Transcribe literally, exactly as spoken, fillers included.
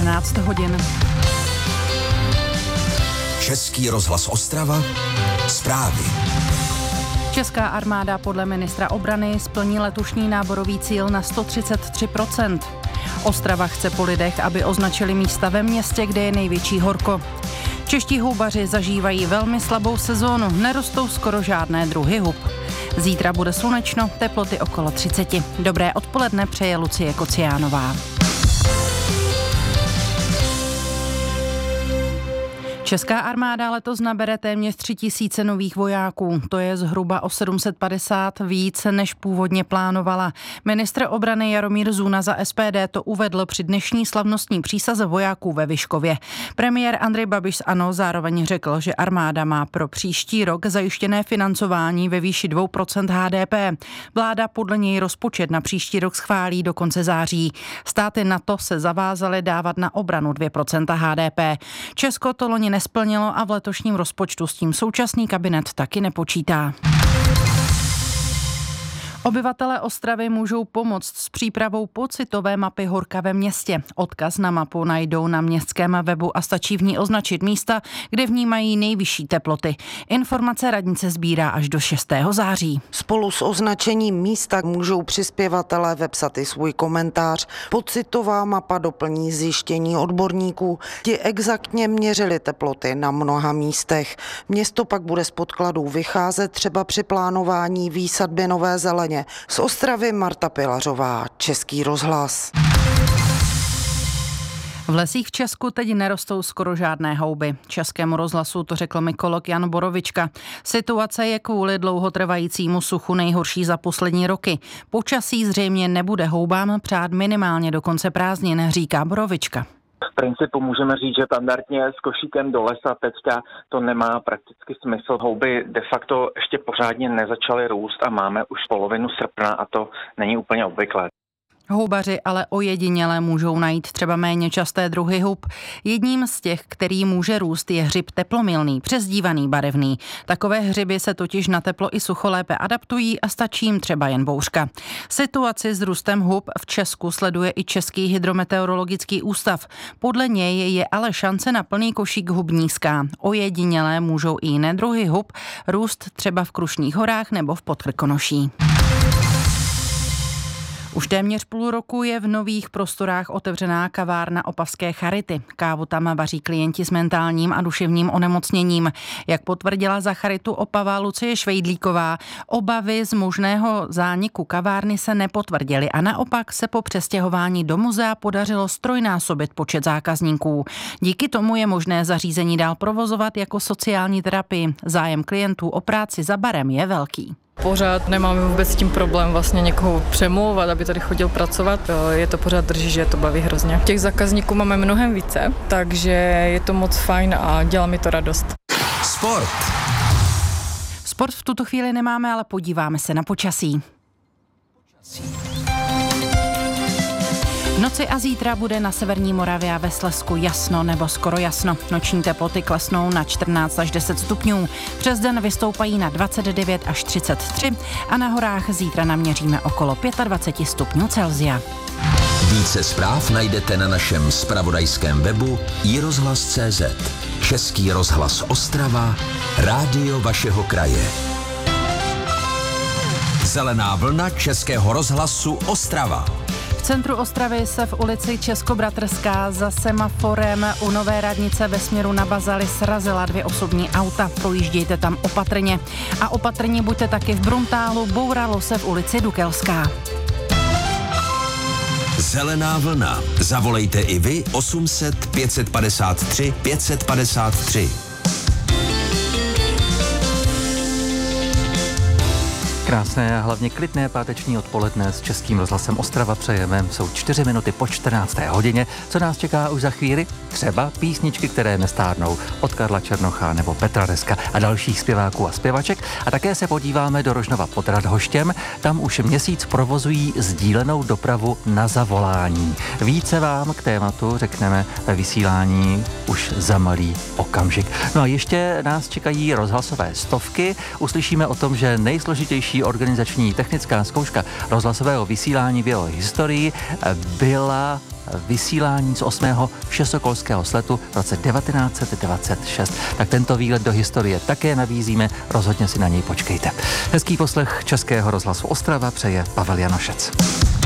čtrnáct hodin. Český rozhlas Ostrava, zprávy. Česká armáda podle ministra obrany splní letošní náborový cíl na sto třicet tři procent. Ostrava chce po lidech, aby označili místa ve městě, kde je největší horko. Čeští houbaři zažívají velmi slabou sezónu, nerostou skoro žádné druhy hub. Zítra bude slunečno, teploty okolo třicet. Dobré odpoledne přeje Lucie Kociánová. Česká armáda letos nabere téměř tři tisíce nových vojáků. To je zhruba o sedm set padesát víc, než původně plánovala. Ministr obrany Jaromír Zuna za S P D to uvedl při dnešní slavnostní přísaze vojáků ve Vyškově. Premiér Andrej Babiš z ANO zároveň řekl, že armáda má pro příští rok zajištěné financování ve výši dvě procenta H D P. Vláda podle něj rozpočet na příští rok schválí do konce září. Státy NATO se zavázaly dávat na obranu dvě procenta H D P. Česko to loni nesplnilo a v letošním rozpočtu s tím současný kabinet taky nepočítá. Obyvatelé Ostravy můžou pomoct s přípravou pocitové mapy horka ve městě. Odkaz na mapu najdou na městském webu a stačí v ní označit místa, kde v ní mají nejvyšší teploty. Informace radnice sbírá až do šestého září. Spolu s označením místa můžou přispěvatelé vepsat i svůj komentář. Pocitová mapa doplní zjištění odborníků. Ti exaktně měřili teploty na mnoha místech. Město pak bude z podkladů vycházet třeba při plánování výsadby nové zeleně. Z Ostravy Marta Pilařová, Český rozhlas. V lesích v Česku teď nerostou skoro žádné houby. Českému rozhlasu to řekl mykolog Jan Borovička. Situace je kvůli dlouhotrvajícímu suchu nejhorší za poslední roky. Počasí zřejmě nebude houbám přát minimálně do konce prázdnin, říká Borovička. V principu můžeme říct, že standardně s košíkem do lesa teďka to nemá prakticky smysl. Houby de facto ještě pořádně nezačaly růst a máme už polovinu srpna a to není úplně obvyklé. Houbaři ale ojediněle můžou najít třeba méně časté druhy hub. Jedním z těch, který může růst, je hřib teplomilný, přezdívaný barevný. Takové hřiby se totiž na teplo i sucho lépe adaptují a stačí jim třeba jen bouřka. Situaci s růstem hub v Česku sleduje i Český hydrometeorologický ústav. Podle něj je ale šance na plný košík hub nízká. Ojediněle můžou i jiné druhy hub růst třeba v Krušných horách nebo v Podkrkonoší. Už téměř půl roku je v nových prostorách otevřená kavárna Opavské Charity. Kávu tam vaří klienti s mentálním a duševním onemocněním. Jak potvrdila za Charitu Opava Lucie Švejdlíková, obavy z možného zániku kavárny se nepotvrdily a naopak se po přestěhování do muzea podařilo strojnásobit počet zákazníků. Díky tomu je možné zařízení dál provozovat jako sociální terapii. Zájem klientů o práci za barem je velký. Pořád nemáme vůbec s tím problém vlastně někoho přemlouvat, aby tady chodil pracovat. Je to pořád drží, že to baví hrozně. Těch zákazníků máme mnohem více, takže je to moc fajn a dělá mi to radost. Sport. Sport v tuto chvíli nemáme, ale podíváme se na počasí. V noci a zítra bude na severní Moravě a ve Slezsku jasno nebo skoro jasno. Noční teploty klesnou na čtrnáct až deset stupňů. Přes den vystoupají na dvacet devět až třicet tři a na horách zítra naměříme okolo dvacet pět stupňů Celsia. Více zpráv najdete na našem zpravodajském webu i rozhlas tečka cé zet. Český rozhlas Ostrava, rádio vašeho kraje. Zelená vlna Českého rozhlasu Ostrava. V centru Ostravy se v ulici Českobratrská za semaforem u Nové radnice ve směru na Bazali srazila dvě osobní auta. Projíždějte tam opatrně. A opatrně buďte taky v Bruntálu, bouralo se v ulici Dukelská. Zelená vlna. Zavolejte i vy osm set pět padesát tři pět padesát tři. Krásné a hlavně klidné páteční odpoledne s Českým rozhlasem Ostrava přejeme. Jsou čtyři minuty po čtrnácté hodině. Co nás čeká už za chvíli? Třeba písničky, které nestárnou od Karla Černocha nebo Petra Reska a dalších zpěváků a zpěvaček. A také se podíváme do Rožnova pod Radhoštěm. Tam už měsíc provozují sdílenou dopravu na zavolání. Více vám k tématu řekneme ve vysílání už za malý okamžik. No a ještě nás čekají rozhlasové stovky. Uslyšíme o tom, že nejsložitější nejtěžší organizační technická zkouška rozhlasového vysílání v jeho historii byla vysílání z osmého všesokolského sletu v roce devatenáct set dvacet šest. Tak tento výlet do historie také nabízíme, rozhodně si na něj počkejte. Hezký poslech Českého rozhlasu Ostrava přeje Pavel Janošec.